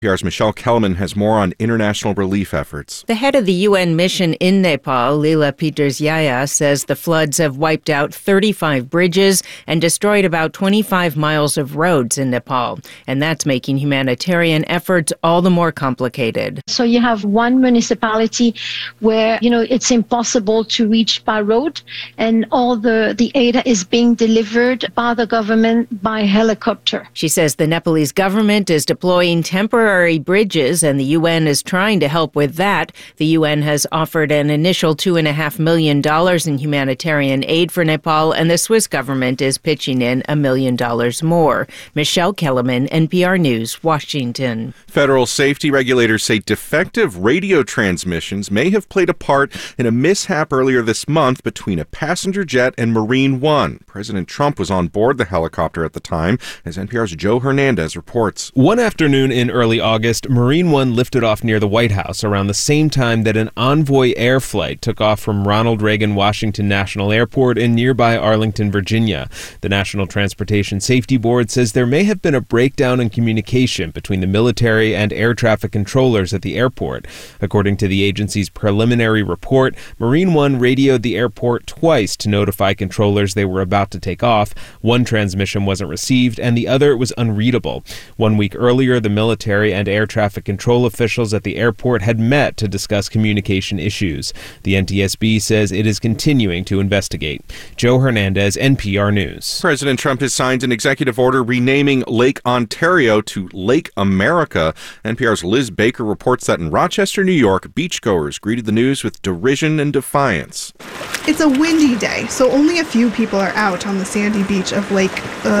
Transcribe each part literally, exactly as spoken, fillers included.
P R's Michelle Kellerman has more on international relief efforts. The head of the U N mission in Nepal, Leela Peters-Yaya, says the floods have wiped out thirty-five bridges and destroyed about twenty-five miles of roads in Nepal. And that's making humanitarian efforts all the more complicated. So you have one municipality where, you know, it's impossible to reach by road, and all the, the aid is being delivered by the government by helicopter. She says the Nepalese government is deploying temporary bridges, and the U N is trying to help with that. The U N has offered an initial two and a half million dollars in humanitarian aid for Nepal, and the Swiss government is pitching in a million dollars more. Michelle Kellerman, N P R News, Washington. Federal safety regulators say defective radio transmissions may have played a part in a mishap earlier this month between a passenger jet and Marine One. President Trump was on board the helicopter at the time, as N P R's Joe Hernandez reports. One afternoon in early August, Marine One lifted off near the White House around the same time that an Envoy Air flight took off from Ronald Reagan Washington National Airport in nearby Arlington, Virginia. The National Transportation Safety Board says there may have been a breakdown in communication between the military and air traffic controllers at the airport. According to the agency's preliminary report, Marine One radioed the airport twice to notify controllers they were about to take off. One transmission wasn't received, and the other was unreadable. One week earlier, the military and air traffic control officials at the airport had met to discuss communication issues. The N T S B says it is continuing to investigate. Joe Hernandez, N P R News. President Trump has signed an executive order renaming Lake Ontario to Lake America. N P R's Liz Baker reports that in Rochester, New York, beachgoers greeted the news with derision and defiance. It's a windy day, so only a few people are out on the sandy beach of Lake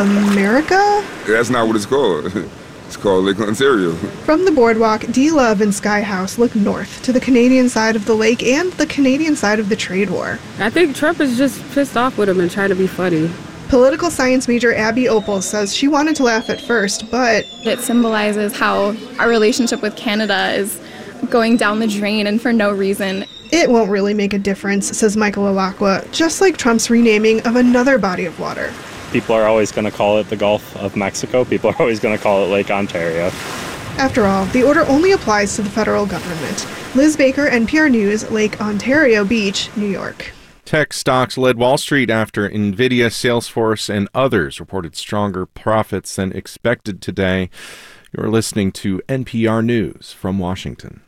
America. That's not what it's called. It's called Lake Ontario. From the boardwalk, D. Love and Sky House look north to the Canadian side of the lake and the Canadian side of the trade war. I think Trump is just pissed off with him and trying to be funny. Political science major Abby Opal says she wanted to laugh at first, but it symbolizes how our relationship with Canada is going down the drain and for no reason. It won't really make a difference, says Michael Alacqua, just like Trump's renaming of another body of water. People are always going to call it the Gulf of Mexico. People are always going to call it Lake Ontario. After all, the order only applies to the federal government. Liz Baker, N P R News, Lake Ontario Beach, New York. Tech stocks led Wall Street after Nvidia, Salesforce, and others reported stronger profits than expected today. You're listening to N P R News from Washington.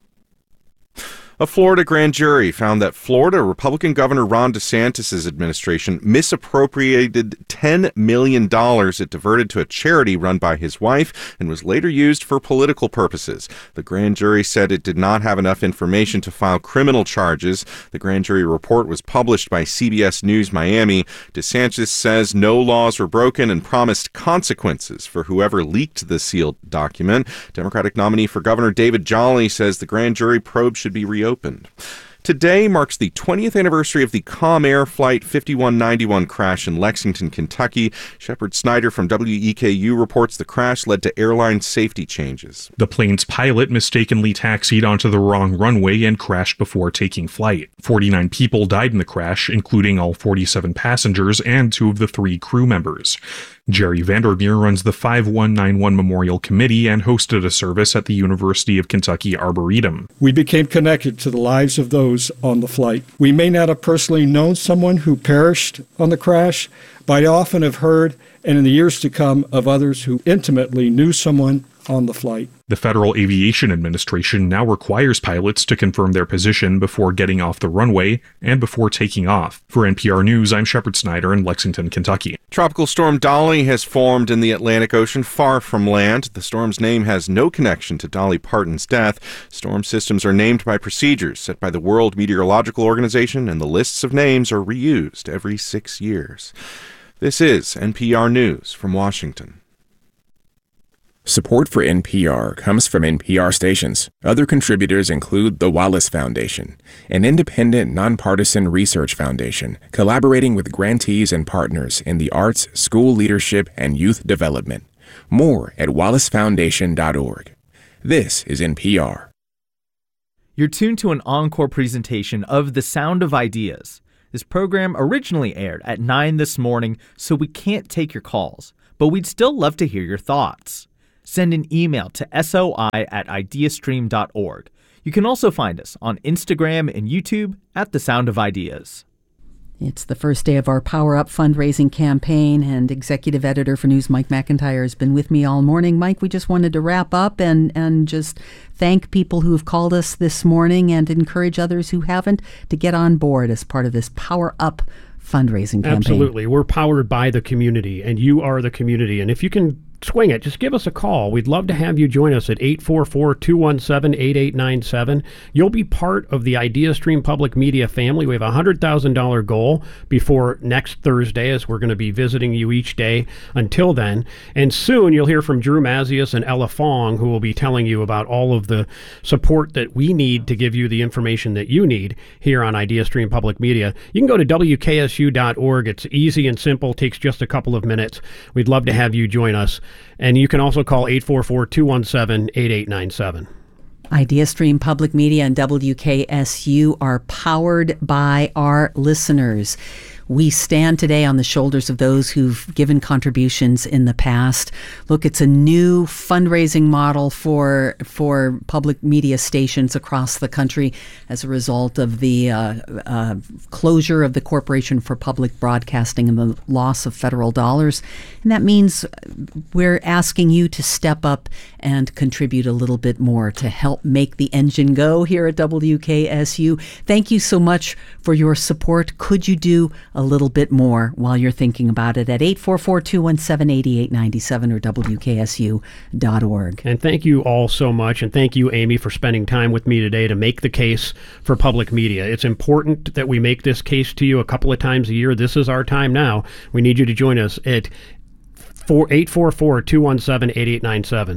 A Florida grand jury found that Florida Republican Governor Ron DeSantis' administration misappropriated ten million dollars it diverted to a charity run by his wife and was later used for political purposes. The grand jury said it did not have enough information to file criminal charges. The grand jury report was published by C B S News Miami. DeSantis says no laws were broken and promised consequences for whoever leaked the sealed document. Democratic nominee for Governor David Jolly says the grand jury probe should be reopened. Opened. Today marks the twentieth anniversary of the Calm Air Flight fifty-one ninety-one crash in Lexington, Kentucky. Shepard Snyder from W E K U reports the crash led to airline safety changes. The plane's pilot mistakenly taxied onto the wrong runway and crashed before taking flight. forty-nine people died in the crash, including all forty-seven passengers and two of the three crew members. Jerry Vandermeer runs the five one nine one Memorial Committee and hosted a service at the University of Kentucky Arboretum. We became connected to the lives of those on the flight. We may not have personally known someone who perished on the crash, but I often have heard, and in the years to come, of others who intimately knew someone on the flight. The Federal Aviation Administration now requires pilots to confirm their position before getting off the runway and before taking off. For N P R News, I'm Shepard Snyder in Lexington, Kentucky. Tropical storm Dolly has formed in the Atlantic Ocean far from land. The storm's name has no connection to Dolly Parton's death. Storm systems are named by procedures set by the World Meteorological Organization, and the lists of names are reused every six years. This is N P R News from Washington. Support for N P R comes from N P R stations. Other contributors include the Wallace Foundation, an independent, nonpartisan research foundation collaborating with grantees and partners in the arts, school leadership, and youth development. More at wallace foundation dot org. This is N P R. You're tuned to an encore presentation of The Sound of Ideas. This program originally aired at nine this morning, so we can't take your calls, but we'd still love to hear your thoughts. send an email to soi at ideastream dot org. You can also find us on Instagram and YouTube at The Sound of Ideas. It's the first day of our Power Up fundraising campaign, and executive editor for News Mike McIntyre has been with me all morning. Mike, we just wanted to wrap up and, and just thank people who have called us this morning and encourage others who haven't to get on board as part of this Power Up fundraising campaign. Absolutely. We're powered by the community, and you are the community. And if you can swing it, just give us a call. We'd love to have you join us at eight four four, two one seven, eight eight nine seven. You'll be part of the IdeaStream Public Media family. We have a one hundred thousand dollars goal before next Thursday, as we're going to be visiting you each day until then. And soon you'll hear from Drew Mazius and Ella Fong, who will be telling you about all of the support that we need to give you the information that you need here on IdeaStream Public Media. You can go to W K S U dot org. It's easy and simple, takes just a couple of minutes. We'd love to have you join us. And you can also call eight four four, two one seven, eight eight nine seven. IdeaStream Public Media and W K S U are powered by our listeners. We stand today on the shoulders of those who've given contributions in the past. Look, it's a new fundraising model for for public media stations across the country as a result of the uh, uh, closure of the Corporation for Public Broadcasting and the loss of federal dollars. And that means we're asking you to step up and contribute a little bit more to help make the engine go here at W K S U. Thank you so much for your support. Could you do a little bit more while you're thinking about it at eight four four, two one seven, eight eight nine seven or W K S U dot org. And thank you all so much. And thank you, Amy, for spending time with me today to make the case for public media. It's important that we make this case to you a couple of times a year. This is our time now. We need you to join us at eight four four, two one seven, eight eight nine seven.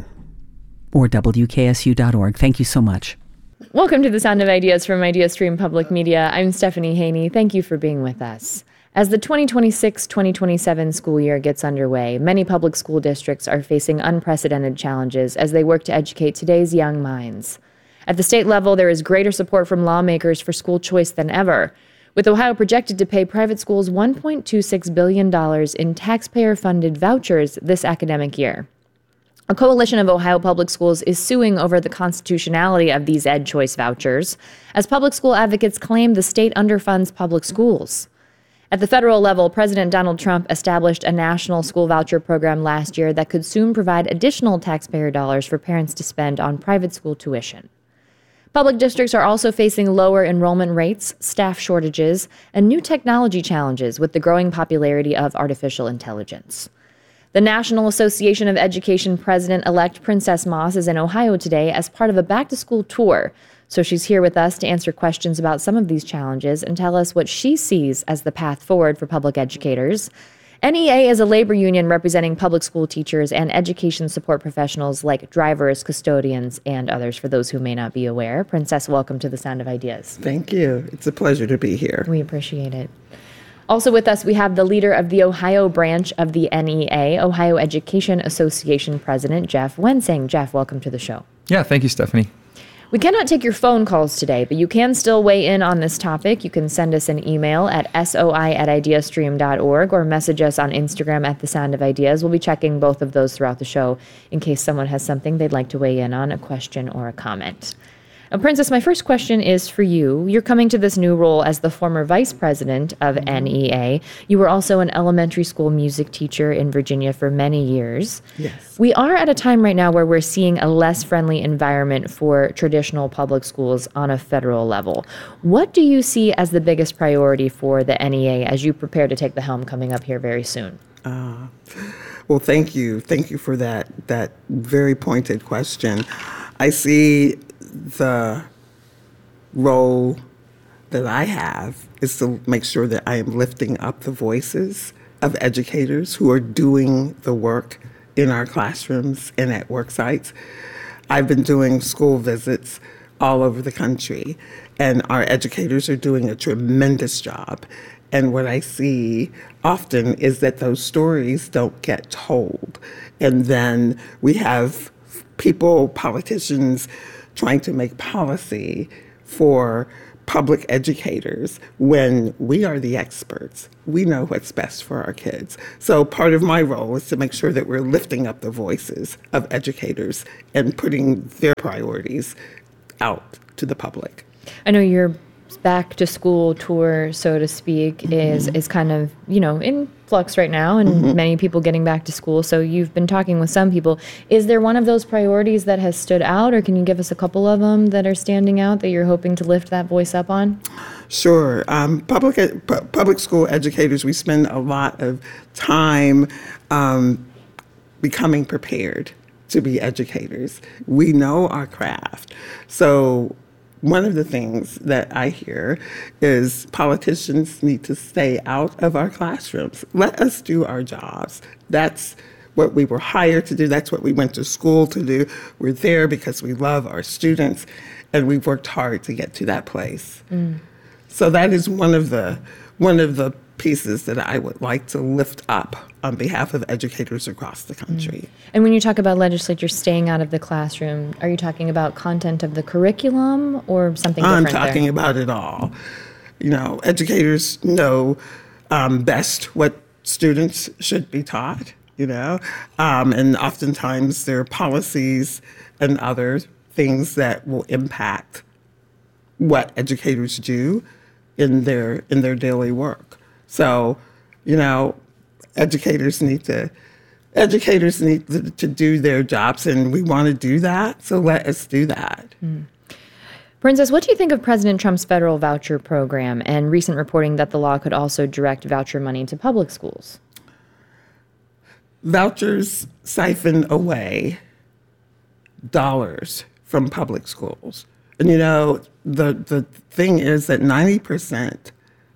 Or W K S U dot org. Thank you so much. Welcome to The Sound of Ideas from IdeaStream Public Media. I'm Stephanie Haney. Thank you for being with us. As the twenty twenty-six twenty twenty-seven school year gets underway, many public school districts are facing unprecedented challenges as they work to educate today's young minds. At the state level, there is greater support from lawmakers for school choice than ever, with Ohio projected to pay private schools one point two six billion dollars in taxpayer-funded vouchers this academic year. A coalition of Ohio public schools is suing over the constitutionality of these Ed Choice vouchers, as public school advocates claim the state underfunds public schools. At the federal level, President Donald Trump established a national school voucher program last year that could soon provide additional taxpayer dollars for parents to spend on private school tuition. Public districts are also facing lower enrollment rates, staff shortages, and new technology challenges with the growing popularity of artificial intelligence. The National Association of Education President-elect Princess Moss is in Ohio today as part of a back-to-school tour, so she's here with us to answer questions about some of these challenges and tell us what she sees as the path forward for public educators. N E A is a labor union representing public school teachers and education support professionals like drivers, custodians, and others, for those who may not be aware. Princess, welcome to The Sound of Ideas. Thank you. It's a pleasure to be here. We appreciate it. Also with us, we have the leader of the Ohio branch of the N E A, Ohio Education Association President Jeff Wensing. Jeff, welcome to the show. Yeah, thank you, Stephanie. We cannot take your phone calls today, but you can still weigh in on this topic. You can send us an email at soi at ideastream dot org or message us on Instagram at The Sound of Ideas. We'll be checking both of those throughout the show in case someone has something they'd like to weigh in on, a question or a comment. Now, Princess, my first question is for you. You're coming to this new role as the former vice president of mm-hmm. N E A. You were also an elementary school music teacher in Virginia for many years. Yes. We are at a time right now where we're seeing a less friendly environment for traditional public schools on a federal level. What do you see as the biggest priority for the N E A as you prepare to take the helm coming up here very soon? Uh, well, thank you. Thank you for that, that very pointed question. I see the role that I have is to make sure that I am lifting up the voices of educators who are doing the work in our classrooms and at work sites. I've been doing school visits all over the country, and our educators are doing a tremendous job. And what I see often is that those stories don't get told. And then we have people, politicians, trying to make policy for public educators when we are the experts. We know what's best for our kids. So part of my role is to make sure that we're lifting up the voices of educators and putting their priorities out to the public. I know your back to school tour, so to speak, mm-hmm. is is kind of, you know, in flux right now, and mm-hmm. many people getting back to school. So you've been talking with some people. Is there one of those priorities that has stood out, or can you give us a couple of them that are standing out that you're hoping to lift that voice up on? Sure. Um, public ed- pu- public school educators, we spend a lot of time um, becoming prepared to be educators. We know our craft. So one of the things that I hear is politicians need to stay out of our classrooms. Let us do our jobs. That's what we were hired to do. That's what we went to school to do. We're there because we love our students, and we've worked hard to get to that place. Mm. So that is one of the one of the pieces that I would like to lift up on behalf of educators across the country. Mm. And when you talk about legislature staying out of the classroom, are you talking about content of the curriculum or something different? I'm talking there? about it all. You know, educators know um, best what students should be taught, you know, um, and oftentimes there are policies and other things that will impact what educators do in their in their daily work. So, you know, educators need to educators need to, to do their jobs, and we want to do that. So let us do that. Mm. Princess, what do you think of President Trump's federal voucher program and recent reporting that the law could also direct voucher money to public schools? Vouchers siphon away dollars from public schools. And, you know, the, the thing is that ninety percent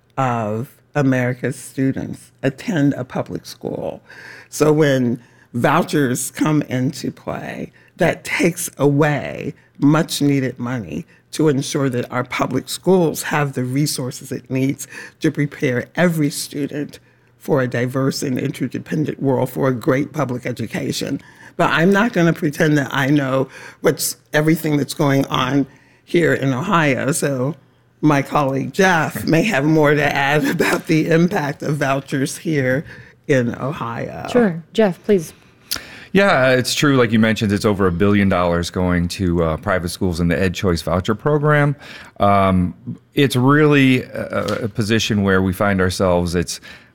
of America's students attend a public school. So when vouchers come into play, that takes away much needed money to ensure that our public schools have the resources it needs to prepare every student for a diverse and interdependent world, for a great public education. But I'm not going to pretend that I know what's everything that's going on here in Ohio. So my colleague Jeff may have more to add about the impact of vouchers here in Ohio. Sure. Jeff, please. Yeah, it's true. Like you mentioned, it's over a billion dollars going to uh, private schools in the EdChoice voucher program. Um, it's really a, a position where we find ourselves, it's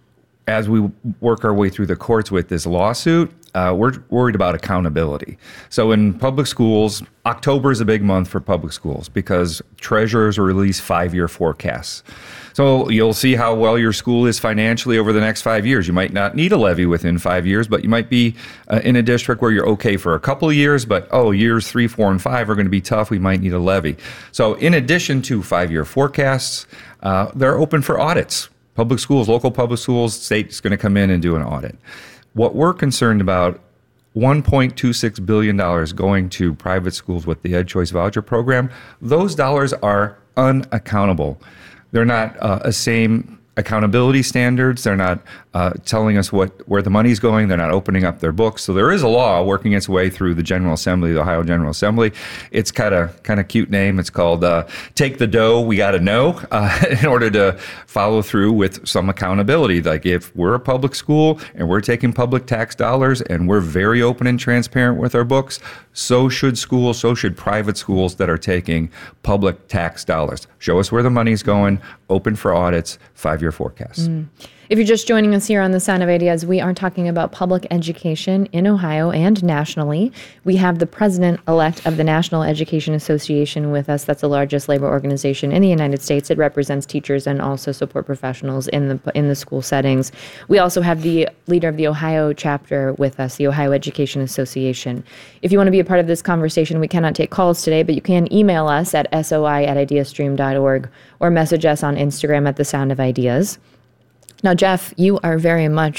as we work our way through the courts with this lawsuit, uh, we're worried about accountability. So in public schools, October is a big month for public schools because treasurers release five-year forecasts. So you'll see how well your school is financially over the next five years. You might not need a levy within five years, but you might be uh, in a district where you're okay for a couple of years, but oh, years three, four, and five are going to be tough. We might need a levy. So in addition to five-year forecasts, uh, they're open for audits. Public schools, local public schools, state's going to come in and do an audit. What we're concerned about, one point two six billion dollars going to private schools with the EdChoice voucher program, those dollars are unaccountable. They're not uh, a same accountability standards. They're not uh, telling us what where the money's going. They're not opening up their books. So there is a law working its way through the General Assembly, the Ohio General Assembly. It's kind of kind of cute name. It's called uh, Take the Dough, We Gotta Know, uh, in order to follow through with some accountability. Like if we're a public school and we're taking public tax dollars and we're very open and transparent with our books, so should schools, so should private schools that are taking public tax dollars. Show us where the money's going, open for audits, five-year forecasts. Mm. If you're just joining us here on The Sound of Ideas, we are talking about public education in Ohio and nationally. We have the president-elect of the National Education Association with us. That's the largest labor organization in the United States. It represents teachers and also support professionals in the in the school settings. We also have the leader of the Ohio chapter with us, the Ohio Education Association. If you want to be a part of this conversation, we cannot take calls today, but you can email us at soi at ideastream dot org or message us on Instagram at The Sound of Ideas. Now, Jeff, you are very much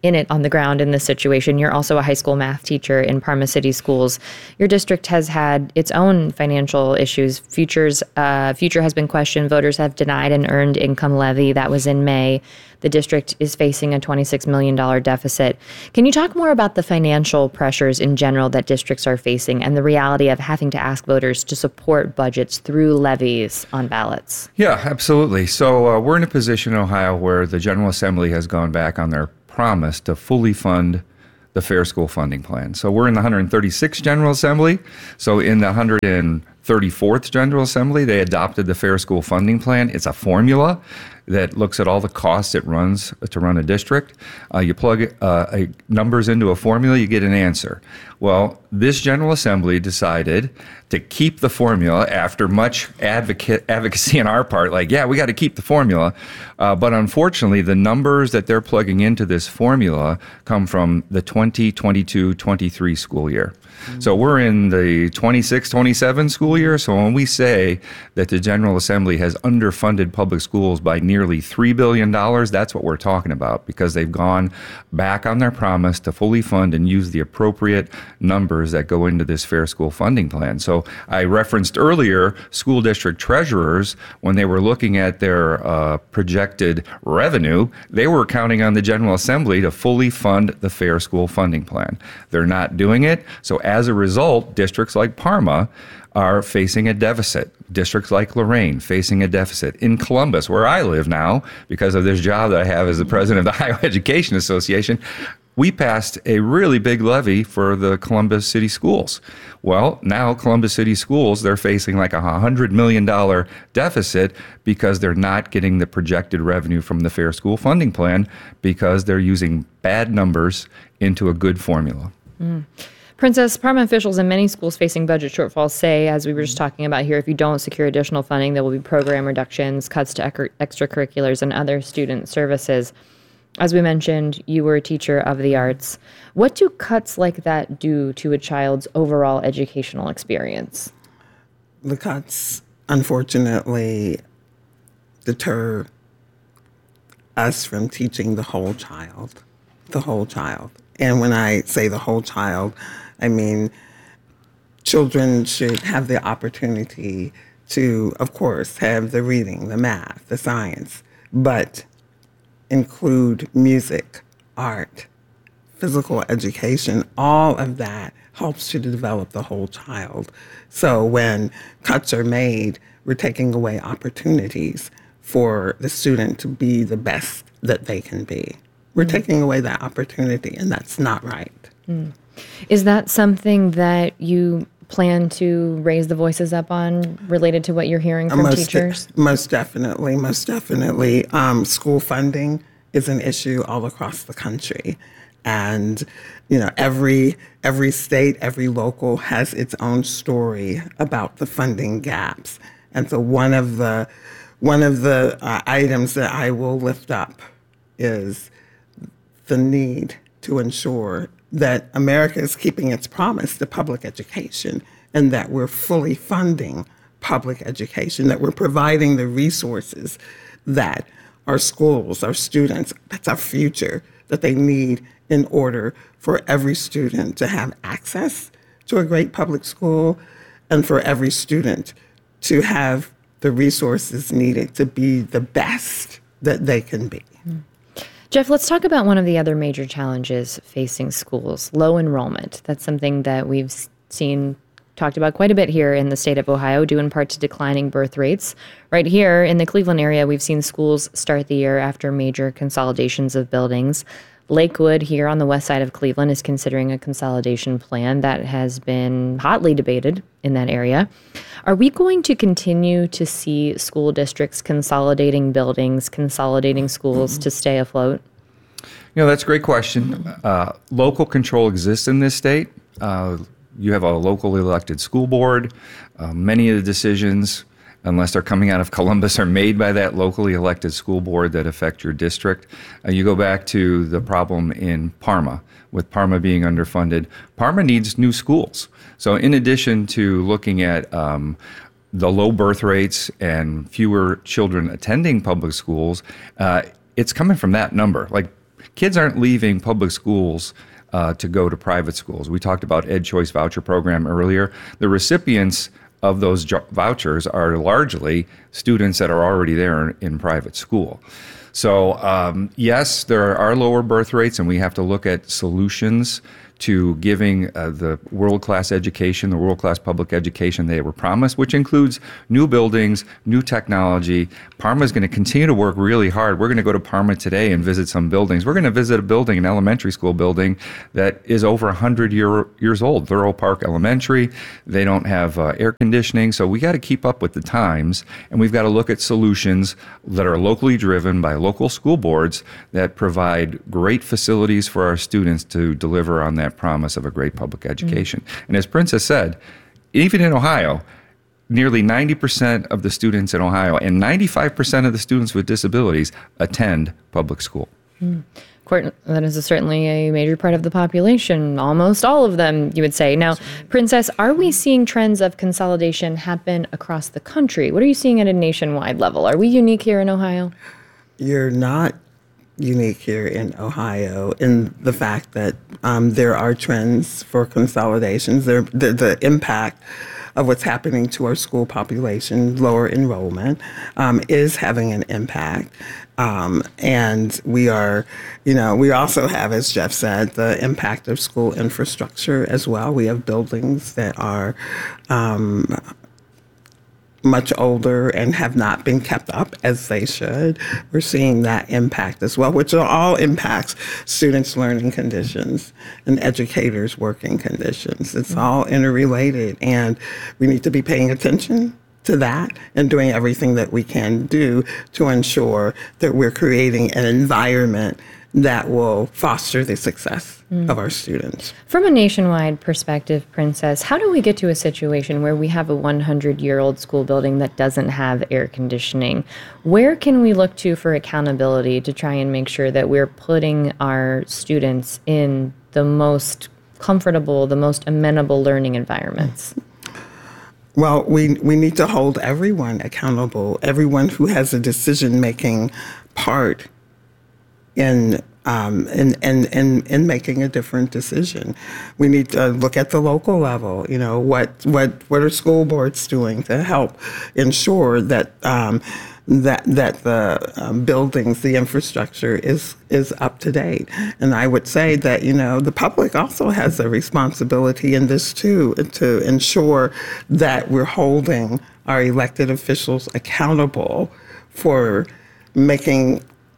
in it on the ground in this situation. You're also a high school math teacher in Parma City Schools. Your district has had its own financial issues. Futures, uh, future has been questioned. Voters have denied an earned income levy. That was in May. The district is facing a twenty-six million dollars deficit. Can you talk more about the financial pressures in general that districts are facing and the reality of having to ask voters to support budgets through levies on ballots? Yeah, absolutely. So uh, we're in a position in Ohio where the General Assembly has gone back on their promise to fully fund the Fair School Funding Plan. So we're in the one hundred thirty-sixth General Assembly. So in the one hundred thirty-fourth General Assembly, they adopted the Fair School Funding Plan. It's a formula that looks at all the costs it runs to run a district. Uh, you plug uh, a, numbers into a formula, you get an answer. Well, this General Assembly decided to keep the formula after much advocate, advocacy on our part, like, yeah, we got to keep the formula. Uh, but unfortunately, the numbers that they're plugging into this formula come from the twenty twenty-two twenty-three school year. So we're in the twenty-six twenty-seven school year. So when we say that the General Assembly has underfunded public schools by nearly three billion dollars, that's what we're talking about, because they've gone back on their promise to fully fund and use the appropriate numbers that go into this Fair School Funding Plan. So I referenced earlier school district treasurers, when they were looking at their uh, projected revenue, they were counting on the General Assembly to fully fund the Fair School Funding Plan. They're not doing it. So as a result, districts like Parma are facing a deficit. Districts like Lorain facing a deficit. In Columbus, where I live now, because of this job that I have as the president of the Ohio Education Association, we passed a really big levy for the Columbus City Schools. Well, now Columbus City Schools, they're facing like a one hundred million dollars deficit because they're not getting the projected revenue from the Fair School Funding Plan because they're using bad numbers into a good formula. Mm. Princess, Parma officials and many schools facing budget shortfalls say, as we were just talking about here, if you don't secure additional funding, there will be program reductions, cuts to ec- extracurriculars, and other student services. As we mentioned, you were a teacher of the arts. What do cuts like that do to a child's overall educational experience? The cuts, unfortunately, deter us from teaching the whole child, the whole child. And when I say the whole child, I mean children should have the opportunity to, of course, have the reading, the math, the science, but include music, art, physical education. All of that helps to develop the whole child. So when cuts are made, we're taking away opportunities for the student to be the best that they can be. We're taking away that opportunity, and that's not right. Mm. Is that something that you plan to raise the voices up on related to what you're hearing from most teachers? De- most definitely, most definitely. Um, school funding is an issue all across the country. And, you know, every every state, every local has its own story about the funding gaps. And so one of the, one of the uh, items that I will lift up is the need to ensure that America is keeping its promise to public education and that we're fully funding public education, that we're providing the resources that our schools, our students, that's our future, that they need in order for every student to have access to a great public school and for every student to have the resources needed to be the best that they can be. Mm. Jeff, let's talk about one of the other major challenges facing schools, low enrollment. That's something that we've seen talked about quite a bit here in the state of Ohio, due in part to declining birth rates. Right here in the Cleveland area, we've seen schools start the year after major consolidations of buildings. Lakewood here on the west side of Cleveland is considering a consolidation plan that has been hotly debated in that area. Are we going to continue to see school districts consolidating buildings, consolidating schools mm-hmm. to stay afloat? You know, that's a great question. Uh, local control exists in this state. Uh, you have a locally elected school board. Uh, many of the decisions, unless they're coming out of Columbus, are made by that locally elected school board that affect your district. Uh, you go back to the problem in Parma, with Parma being underfunded. Parma needs new schools. So in addition to looking at um, the low birth rates and fewer children attending public schools, uh, it's coming from that number. Like, kids aren't leaving public schools uh, to go to private schools. We talked about Ed Choice Voucher Program earlier. The recipients of those jo- vouchers are largely students that are already there in, in private school. So um, yes, there are lower birth rates, and we have to look at solutions to giving uh, the world-class education, the world-class public education they were promised, which includes new buildings, new technology. Parma is going to continue to work really hard. We're going to go to Parma today and visit some buildings. We're going to visit a building, an elementary school building, that is over one hundred year, years old, Thorough Park Elementary. They don't have uh, air conditioning, so we got to keep up with the times, and we've got to look at solutions that are locally driven by local school boards that provide great facilities for our students to deliver on that promise of a great public education. Mm-hmm. And as Princess said, even in Ohio, nearly ninety percent of the students in Ohio and ninety-five percent of the students with disabilities attend public school. Mm. Court, that is a, certainly a major part of the population, almost all of them, you would say. Now, Princess, are we seeing trends of consolidation happen across the country? What are you seeing at a nationwide level? Are we unique here in Ohio? You're not unique here in Ohio in the fact that um, there are trends for consolidations. There, the, the impact of what's happening to our school population, lower enrollment, um, is having an impact. Um, and we are, you know, we also have, as Jeff said, the impact of school infrastructure as well. We have buildings that are um, much older and have not been kept up as they should. We're seeing that impact as well, which are all impacts students' learning conditions and educators' working conditions. It's all interrelated, and we need to be paying attention to that and doing everything that we can do to ensure that we're creating an environment that will foster the success mm. of our students. From a nationwide perspective, Princess, how do we get to a situation where we have a hundred-year-old school building that doesn't have air conditioning? Where can we look to for accountability to try and make sure that we're putting our students in the most comfortable, the most amenable learning environments? Well, we, we need to hold everyone accountable, everyone who has a decision-making part in um, in, in, in, in making a different decision. We need to look at the local level. You know, what what what are school boards doing to help ensure that um, that that the um, buildings, the infrastructure is is up to date. And I would say that, you know, the public also has a responsibility in this too, to ensure that we're holding our elected officials accountable for making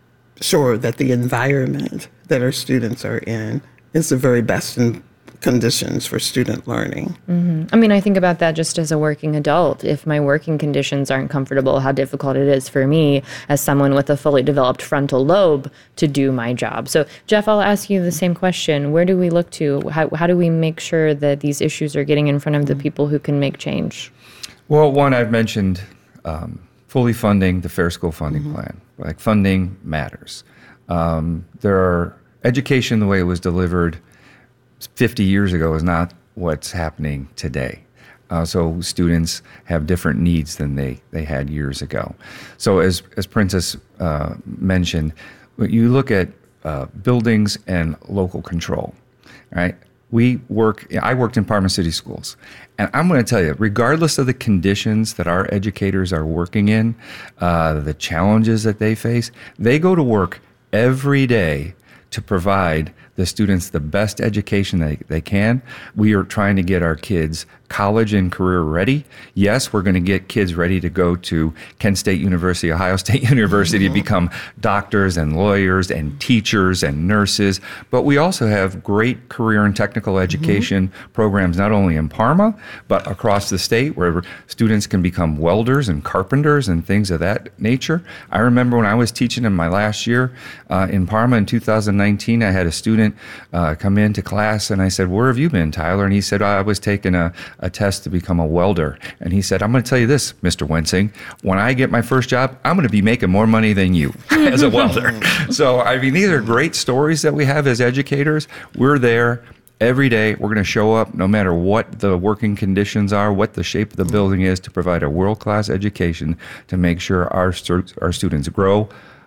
sure that the environment that our students are in is the very best in conditions for student learning. Mm-hmm. I mean, I think about that just as a working adult. If my working conditions aren't comfortable, how difficult it is for me as someone with a fully developed frontal lobe to do my job. So, Jeff, I'll ask you the same question. Where do we look to? How, how do we make sure that these issues are getting in front of the people who can make change? Well, one, I've mentioned um, fully funding the Fair School Funding mm-hmm. Plan. Like, funding matters. Um, there are education the way it was delivered fifty years ago is not what's happening today. Uh, so students have different needs than they, they had years ago. So as as Princess uh, mentioned, you look at uh, buildings and local control, right? We work, I worked in Parma City Schools, and I'm going to tell you, regardless of the conditions that our educators are working in, uh, the challenges that they face, they go to work every day to provide the students the best education they, they can. We are trying to get our kids college and career ready. Yes, we're going to get kids ready to go to Kent State University, Ohio State University, mm-hmm. to become doctors and lawyers and teachers and nurses. But we also have great career and technical education mm-hmm. programs, not only in Parma, but across the state, where students can become welders and carpenters and things of that nature. I remember when I was teaching in my last year uh, in Parma in two thousand nineteen, I had a student uh, come into class, and I said, "Where have you been, Tyler?" And he said, "I was taking a, a test to become a welder." And he said, "I'm going to tell you this, Mister Wensing, when I get my first job, I'm going to be making more money than you as a welder." So, I mean, these are great stories that we have as educators. We're there every day. We're going to show up no matter what the working conditions are, what the shape of the building is, to provide a world-class education to make sure our stu- our students grow,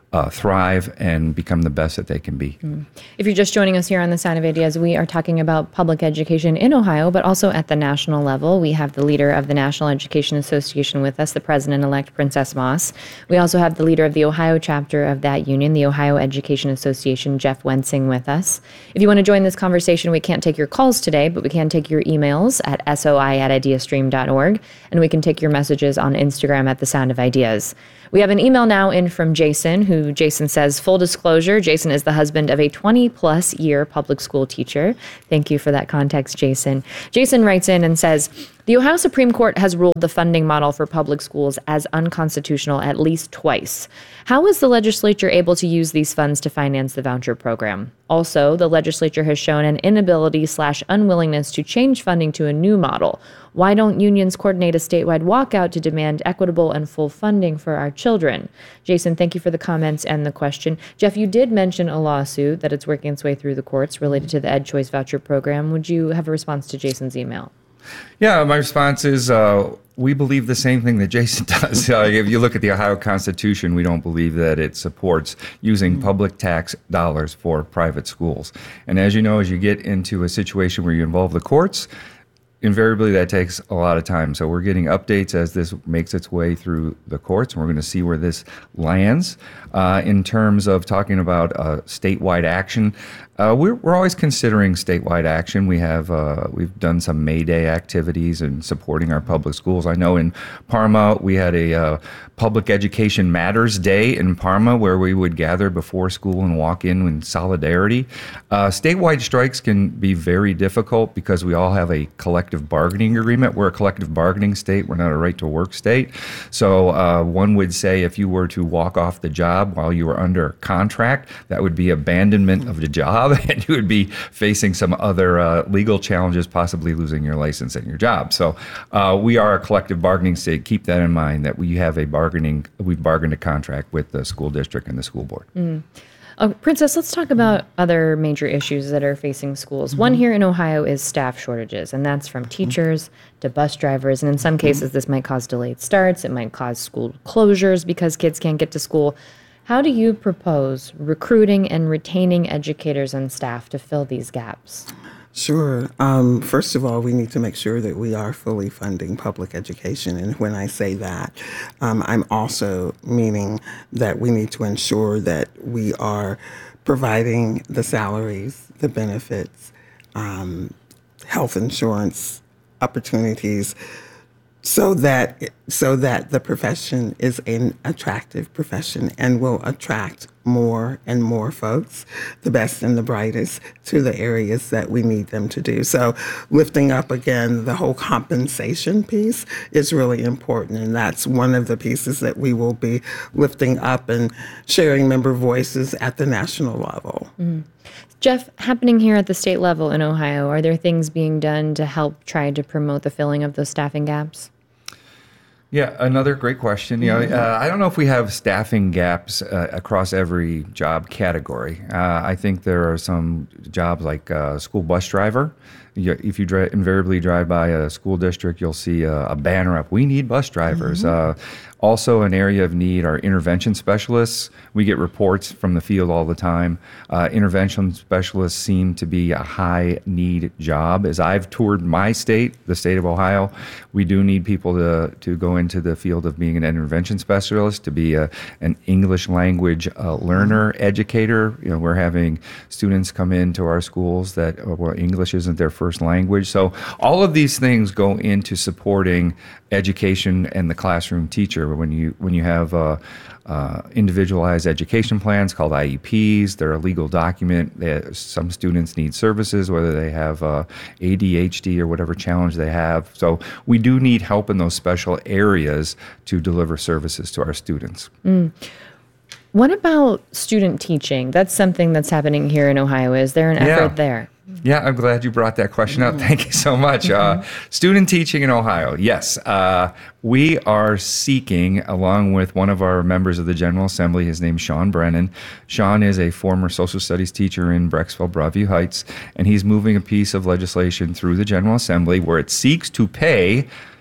uh, thrive and become the best that they can be. Mm. If you're just joining us here on The Sound of Ideas, we are talking about public education in Ohio, but also at the national level. We have the leader of the National Education Association with us, the president-elect, Princess Moss. We also have the leader of the Ohio chapter of that union, the Ohio Education Association, Jeff Wensing, with us. If you want to join this conversation, we can't take your calls today, but we can take your emails at soi at ideastream dot org, and we can take your messages on Instagram at The Sound of Ideas. We have an email now in from Jason, who Jason says, full disclosure, Jason is the husband of a twenty-plus year public school teacher. Thank you for that context, Jason. Jason writes in and says, the Ohio Supreme Court has ruled the funding model for public schools as unconstitutional at least twice. How is the legislature able to use these funds to finance the voucher program? Also, the legislature has shown an inability slash unwillingness to change funding to a new model. Why don't unions coordinate a statewide walkout to demand equitable and full funding for our children? Jason, thank you for the comments and the question. Jeff, you did mention a lawsuit that it's working its way through the courts related to the Ed Choice voucher program. Would you have a response to Jason's email? Yeah, my response is uh, we believe the same thing that Jason does. Uh, if you look at the Ohio Constitution, we don't believe that it supports using public tax dollars for private schools. And as you know, as you get into a situation where you involve the courts, invariably that takes a lot of time. So we're getting updates as this makes its way through the courts, and we're going to see where this lands. Uh, in terms of talking about uh, statewide action, uh, we're, we're always considering statewide action. We have uh, we've done some May Day activities in supporting our public schools. I know in Parma we had a uh, Public Education Matters Day in Parma where we would gather before school and walk in in solidarity. Uh, statewide strikes can be very difficult because we all have a collective bargaining agreement. We're a collective bargaining state. We're not a right-to-work state. So uh, one would say if you were to walk off the job while you were under contract, that would be abandonment of the job, and you would be facing some other uh, legal challenges, possibly losing your license and your job. So uh, we are a collective bargaining state. Keep that in mind, that we have a bargaining, we've bargained a contract with the school district and the school board. Mm. Uh, Princess, let's talk about other major issues that are facing schools. Mm-hmm. One here in Ohio is staff shortages, and that's from teachers mm-hmm. to bus drivers. And in some cases, this might cause delayed starts. It might cause school closures because kids can't get to school. How do you propose recruiting and retaining educators and staff to fill these gaps? Sure. Um, first of all, we need to make sure that we are fully funding public education. And when I say that, um, I'm also meaning that we need to ensure that we are providing the salaries, the benefits, um, health insurance opportunities, so that so that the profession is an attractive profession and will attract more and more folks, the best and the brightest, to the areas that we need them to do. So lifting up, again, the whole compensation piece is really important, and that's one of the pieces that we will be lifting up and sharing member voices at the national level. Mm. Jeff, happening here at the state level in Ohio, are there things being done to help try to promote the filling of those staffing gaps? Yeah, another great question. You know, uh, I don't know if we have staffing gaps uh, across every job category. Uh, I think there are some jobs like uh, school bus driver. You, if you dri- invariably drive by a school district, you'll see a, a banner up, "We need bus drivers." Mm-hmm. Uh, also, an area of need are intervention specialists. We get reports from the field all the time. Uh, intervention specialists seem to be a high need job. As I've toured my state, the state of Ohio, we do need people to, to go into the field of being an intervention specialist, to be a, an English language uh, learner, educator. You know, we're having students come into our schools that, well, English isn't their first language. So all of these things go into supporting education and the classroom teacher. When you when you have uh, uh, individualized education plans called I E Ps, they're a legal document. They, some students need services, whether they have uh, A D H D or whatever challenge they have. So we do need help in those special areas to deliver services to our students. Mm. What about student teaching? That's something that's happening here in Ohio. Is there an effort yeah. there? Yeah, I'm glad you brought that question up. Thank you so much. Mm-hmm. Uh, student teaching in Ohio. Yes, uh, we are seeking, along with one of our members of the General Assembly, his name's Sean Brennan. Sean is a former social studies teacher in Brecksville, Broadview Heights, and he's moving a piece of legislation through the General Assembly where it seeks to pay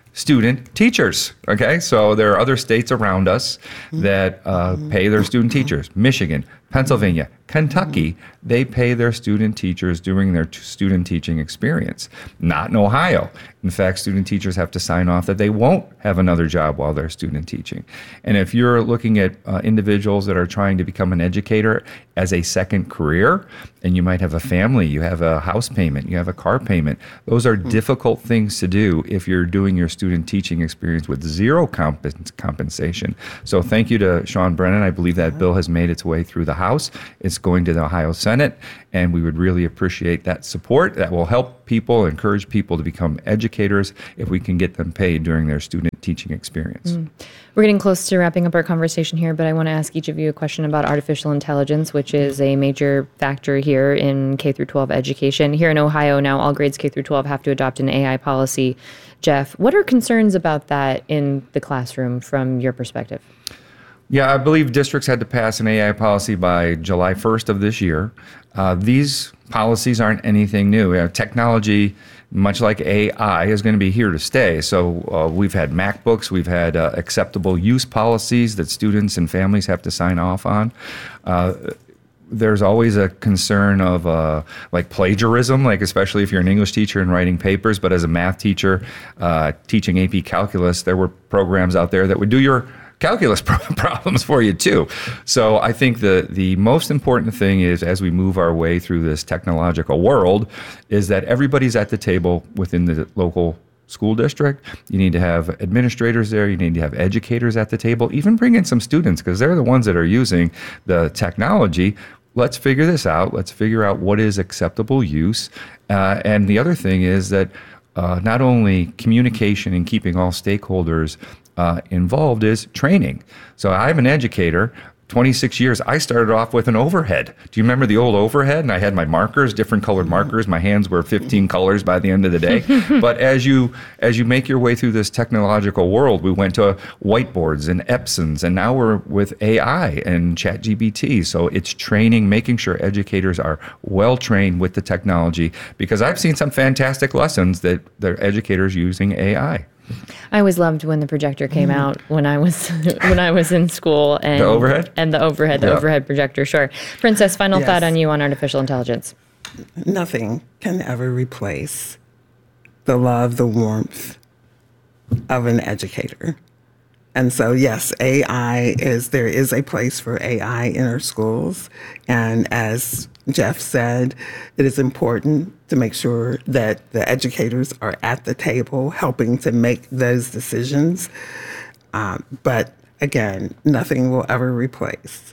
student teachers. Okay, so there are other states around us that uh, pay their student teachers. Michigan, Pennsylvania, Kentucky, they pay their student teachers during their t- student teaching experience. Not in Ohio. In fact, student teachers have to sign off that they won't have another job while they're student teaching. And if you're looking at uh, individuals that are trying to become an educator as a second career, and you might have a family, you have a house payment, you have a car payment, those are mm-hmm. difficult things to do if you're doing your student teaching experience with zero comp- compensation. So thank you to Sean Brennan. I believe that bill has made its way through the House. It's going to the Ohio Senate, and we would really appreciate that support. That will help people, encourage people to become educators if we can get them paid during their student teaching experience. Mm. We're getting close to wrapping up our conversation here, but I want to ask each of you a question about artificial intelligence, which is a major factor here in K through twelve education. Here in Ohio now, all grades K through twelve have to adopt an A I policy. Jeff, what are concerns about that in the classroom from your perspective? Yeah, I believe districts had to pass an A I policy by July first of this year. Uh, these policies aren't anything new. Uh, technology, much like A I, is going to be here to stay. So uh, we've had MacBooks, we've had uh, acceptable use policies that students and families have to sign off on. Uh, there's always a concern of uh, like plagiarism, like especially if you're an English teacher and writing papers, but as a math teacher uh, teaching A P calculus, there were programs out there that would do your calculus problems for you too. So I think the the most important thing is, as we move our way through this technological world, is that everybody's at the table within the local school district. You need to have administrators there. You need to have educators at the table. Even bring in some students, because they're the ones that are using the technology. Let's figure this out. Let's figure out what is acceptable use. Uh, and the other thing is that uh, not only communication and keeping all stakeholders Uh, involved is training. So I'm an educator. twenty-six years, I started off with an overhead. Do you remember the old overhead? And I had my markers, different colored markers. My hands were fifteen colors by the end of the day. But as you as you make your way through this technological world, we went to whiteboards and Epsons, and now we're with A I and ChatGPT. So it's training, making sure educators are well trained with the technology, because I've seen some fantastic lessons that the educators using A I. I always loved when the projector came out when I was when I was in school, and the overhead and the overhead, the yeah. overhead projector. Sure, Princess. Final Yes. thought on you on artificial intelligence. Nothing can ever replace the love, the warmth of an educator. And so, yes, A I is, there is a place for A I in our schools. And as Jeff said, it is important to make sure that the educators are at the table helping to make those decisions. Um, but again, nothing will ever replace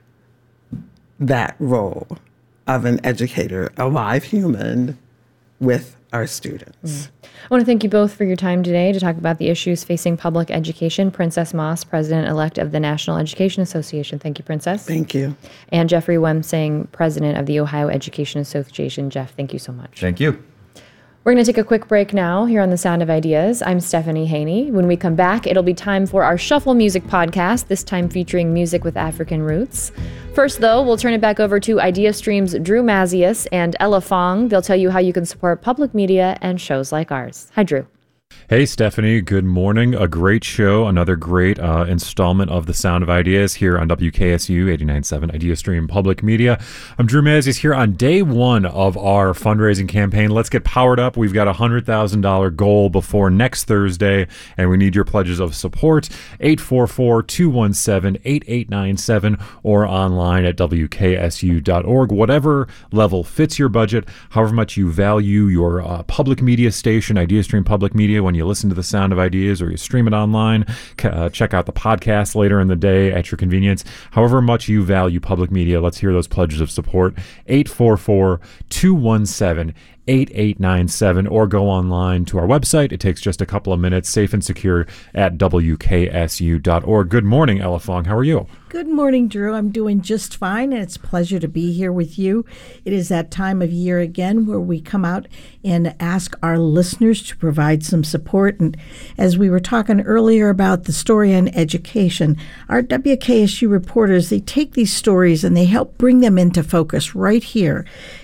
that role of an educator, a live human with our students. Mm. I want to thank you both for your time today to talk about the issues facing public education. Princess Moss, President-elect of the National Education Association. Thank you, Princess. Thank you. And Jeffrey Wemsing, President of the Ohio Education Association. Jeff, thank you so much. Thank you. We're going to take a quick break now here on The Sound of Ideas. I'm Stephanie Haney. When we come back, it'll be time for our Shuffle Music podcast, this time featuring music with African roots. First, though, we'll turn it back over to IdeaStream's Drew Mazius and Ella Fong. They'll tell you how you can support public media and shows like ours. Hi, Drew. Hey, Stephanie. Good morning. A great show. Another great uh, installment of The Sound of Ideas here on W K S U eighty-nine point seven IdeaStream Public Media. I'm Drew Mazius here on day one of our fundraising campaign. Let's get powered up. We've got a one hundred thousand dollars goal before next Thursday, and we need your pledges of support. eight four four, two one seven, eight eight nine seven or online at W K S U dot org. Whatever level fits your budget, however much you value your uh, public media station, IdeaStream Public Media, when you listen to The Sound of Ideas or you stream it online, uh, check out the podcast later in the day at your convenience. However much you value public media, let's hear those pledges of support. eight four four, two one seven, eight eight nine seven or go online to our website. It takes just a couple of minutes, safe and secure at W K S U dot org. Good morning, Ella Fong. How are you? Good morning, Drew. I'm doing just fine, and it's a pleasure to be here with you. It is that time of year again where we come out and ask our listeners to provide some support. And as we were talking earlier about the story on education, our W K S U reporters, they take these stories and they help bring them into focus right here.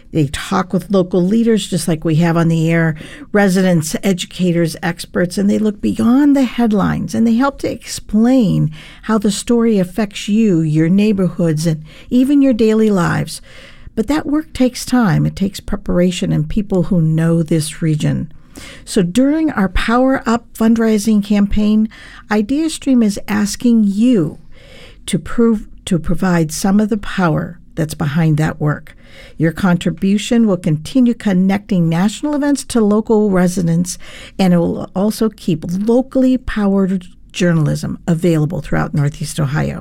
They talk with local leaders, just like we have on the air, residents, educators, experts, and they look beyond the headlines, and they help to explain how the story affects you, your neighborhoods, and even your daily lives. But that work takes time. It takes preparation and people who know this region. So during our Power Up fundraising campaign, IdeaStream is asking you to prove to provide some of the power that's behind that work. Your contribution will continue connecting national events to local residents, and it will also keep locally powered journalism available throughout Northeast Ohio.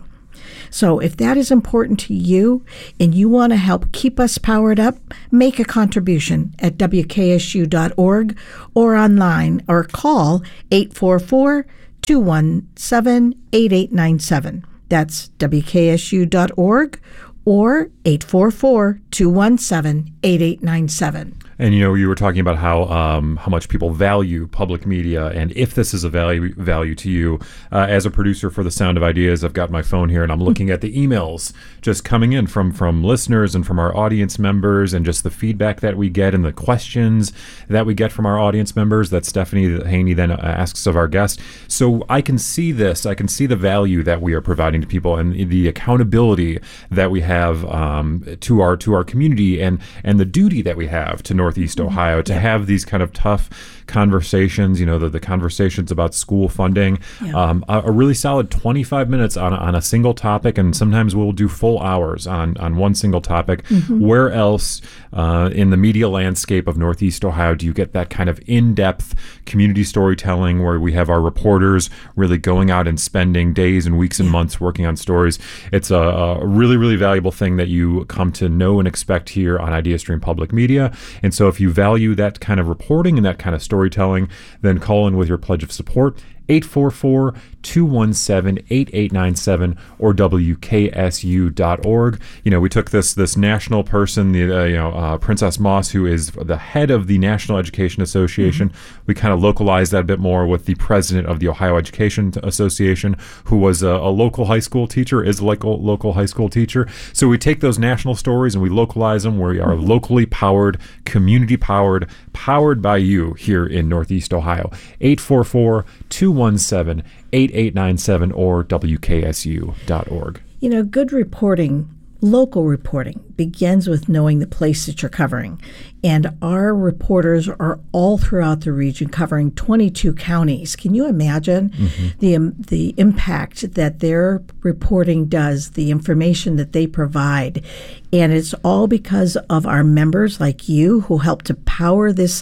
So if that is important to you and you want to help keep us powered up, make a contribution at W K S U dot org or online, or call eight four four, two one seven, eight eight nine seven. That's W K S U dot org or eight four four, two one seven, eight eight nine seven. And, you know, you were talking about how um, how much people value public media, and if this is a value value to you. Uh, as a producer for The Sound of Ideas, I've got my phone here, and I'm looking at the emails just coming in from, from listeners and from our audience members, and just the feedback that we get and the questions that we get from our audience members that Stephanie Haney then asks of our guests. So I can see this. I can see the value that we are providing to people and the accountability that we have um, to our to our community, and, and the duty that we have to Northeast Ohio to have these kind of tough conversations, you know, the, the conversations about school funding, yeah. um, a, a really solid twenty-five minutes on, on a single topic, and sometimes we'll do full hours on, on one single topic. Mm-hmm. Where else uh, in the media landscape of Northeast Ohio do you get that kind of in-depth community storytelling where we have our reporters really going out and spending days and weeks and yeah. months working on stories? It's a, a really, really valuable thing that you come to know and expect here on IdeaStream Public Media. And so if you value that kind of reporting and that kind of storytelling, then call in with your pledge of support, eight four four, two one seven, eight eight nine seven or W K S U dot org. You know, we took this this national person, the uh, you know uh, Princess Moss, who is the head of the National Education Association. Mm-hmm. We kind of localized that a bit more with the president of the Ohio Education Association, who was a, a local high school teacher, is a local, local high school teacher. So we take those national stories and we localize them where we are mm-hmm. locally powered, community powered, powered by you here in Northeast Ohio. eight four four, two one seven, eight eight nine seven or W K S U dot org. You know, good reporting, local reporting, begins with knowing the place that you're covering. And our reporters are all throughout the region covering twenty-two counties. Can you imagine mm-hmm. the um, the impact that their reporting does, the information that they provide? And it's all because of our members like you who help to power this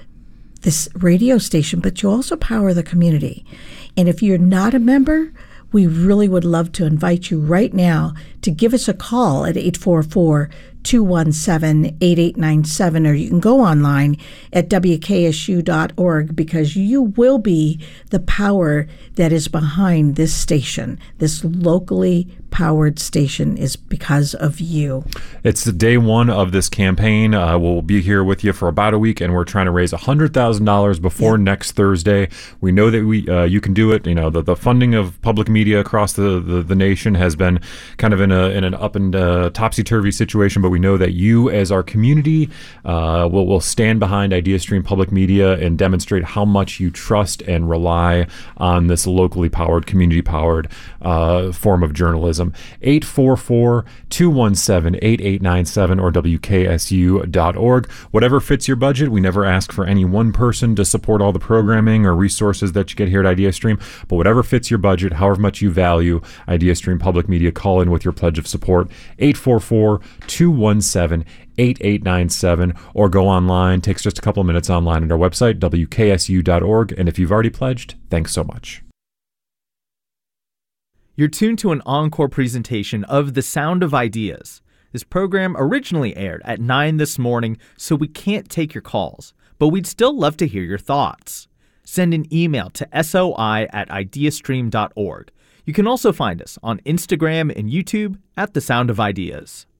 this radio station, but you also power the community. And if you're not a member, we really would love to invite you right now to give us a call at eight four four, two one seven, eight eight nine seven, or you can go online at W K S U dot org, because you will be the power that is behind this station. This locally powered station is because of you. It's the day one of this campaign. Uh, we'll be here with you for about a week, and we're trying to raise one hundred thousand dollars before yeah. next Thursday. We know that we uh, you can do it. You know, the, the funding of public media across the, the, the nation has been kind of in a in an up and uh, topsy-turvy situation, but we know that you as our community uh, will, will stand behind IdeaStream Public Media and demonstrate how much you trust and rely on this locally powered, community-powered uh, form of journalism. eight four four, two one seven, eight eight nine seven or W K S U dot org. Whatever fits your budget. We never ask for any one person to support all the programming or resources that you get here at IdeaStream, but whatever fits your budget, however much you value IdeaStream Public Media, call in with your pledge of support, eight four four, two one seven, eight eight nine seven, or go online. Takes just a couple of minutes online at our website, W K S U dot org. And if you've already pledged, thanks so much. You're tuned to an encore presentation of The Sound of Ideas. This program originally aired at nine this morning, so we can't take your calls, but we'd still love to hear your thoughts. Send an email to soi at ideastream dot org. You can also find us on Instagram and YouTube at The Sound of Ideas.